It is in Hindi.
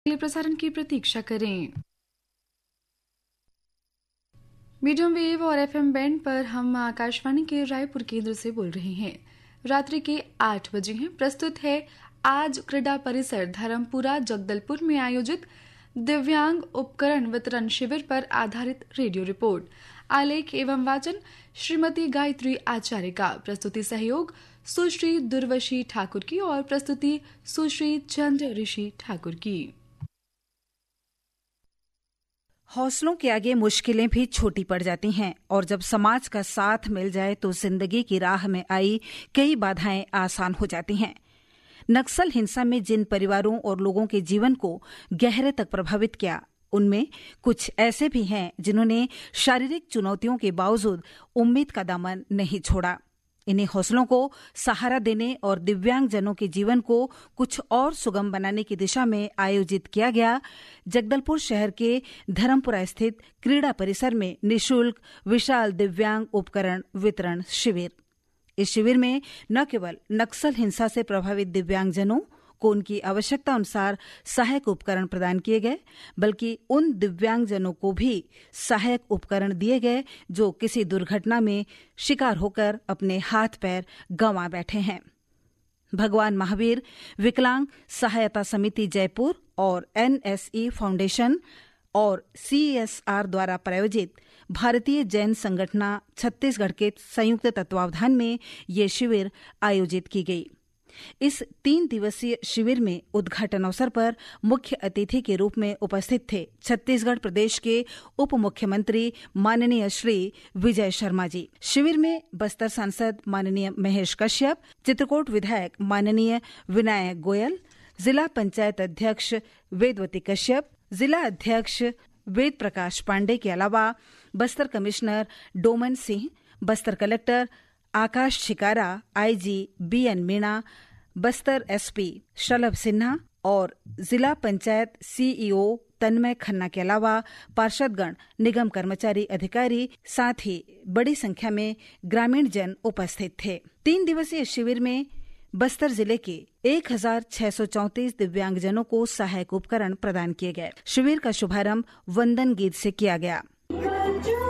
अगले प्रसारण की प्रतीक्षा करें। मीडियम वेव और FM बैंड पर हम आकाशवाणी के रायपुर केंद्र से बोल रहे हैं। रात्रि के 8 बजे हैं। प्रस्तुत है आज क्रीड़ा परिसर धर्मपुरा जगदलपुर में आयोजित दिव्यांग उपकरण वितरण शिविर पर आधारित रेडियो रिपोर्ट। आलेख एवं वाचन श्रीमती गायत्री आचार्य का। प्रस्तुति सहयोग सुश्री दुर्वशी ठाकुर की और प्रस्तुति सुश्री चंद्र ऋषि ठाकुर की। हौसलों के आगे मुश्किलें भी छोटी पड़ जाती हैं और जब समाज का साथ मिल जाए तो जिंदगी की राह में आई कई बाधाएं आसान हो जाती हैं। नक्सल हिंसा में जिन परिवारों और लोगों के जीवन को गहरे तक प्रभावित किया, उनमें कुछ ऐसे भी हैं जिन्होंने शारीरिक चुनौतियों के बावजूद उम्मीद का दामन नहीं छोड़ा। इन्हीं हौसलों को सहारा देने और दिव्यांगजनों के जीवन को कुछ और सुगम बनाने की दिशा में आयोजित किया गया जगदलपुर शहर के धर्मपुरा स्थित क्रीड़ा परिसर में निःशुल्क विशाल दिव्यांग उपकरण वितरण शिविर। इस शिविर में न केवल नक्सल हिंसा से प्रभावित दिव्यांगजनों को उनकी आवश्यकता अनुसार सहायक उपकरण प्रदान किए गए, बल्कि उन दिव्यांगजनों को भी सहायक उपकरण दिए गए जो किसी दुर्घटना में शिकार होकर अपने हाथ पैर गंवा बैठे हैं। भगवान महावीर विकलांग सहायता समिति जयपुर और NSE फाउंडेशन और CSR द्वारा प्रायोजित भारतीय जैन संगठन छत्तीसगढ़ के संयुक्त तत्वावधान में ये शिविर आयोजित की गई। इस 3 दिवसीय शिविर में उद्घाटन अवसर पर मुख्य अतिथि के रूप में उपस्थित थे छत्तीसगढ़ प्रदेश के उप मुख्यमंत्री माननीय श्री विजय शर्मा जी। शिविर में बस्तर सांसद माननीय महेश कश्यप, चित्रकूट विधायक माननीय विनायक गोयल, जिला पंचायत अध्यक्ष वेदवती कश्यप, जिला अध्यक्ष वेद प्रकाश पांडे के अलावा बस्तर कमिश्नर डोमन सिंह, बस्तर कलेक्टर आकाश Chhikara, IG BN Meena, Bastar SP Shalabh Sinha और जिला पंचायत CEO तन्मय खन्ना के अलावा पार्षदगण, निगम कर्मचारी, अधिकारी, साथ ही बड़ी संख्या में ग्रामीण जन उपस्थित थे। 3 दिवसीय शिविर में बस्तर जिले के 1634 दिव्यांगजनों को सहायक उपकरण प्रदान किए गए। शिविर का शुभारंभ वंदन गीत से किया गया।